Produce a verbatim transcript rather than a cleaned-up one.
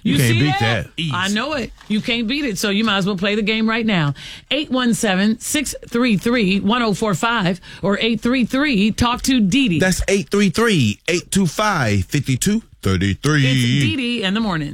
You, you can't see beat that? that. Easy. I know it. You can't beat it, so you might as well play the game right now. eight one seven, six three three, one oh four five or eight three three, talk to Dee Dee. That's eight three three, eight two five, five two three three. It's Dee Dee in the morning.